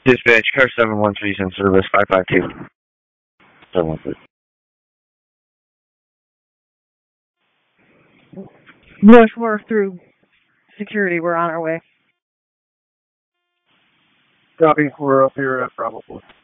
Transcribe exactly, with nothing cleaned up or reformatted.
Dispatch, car seven one three is in service, five five two. seven one three. Rush, we're through security. We're on our way. Copy. We're up here at Bravo four.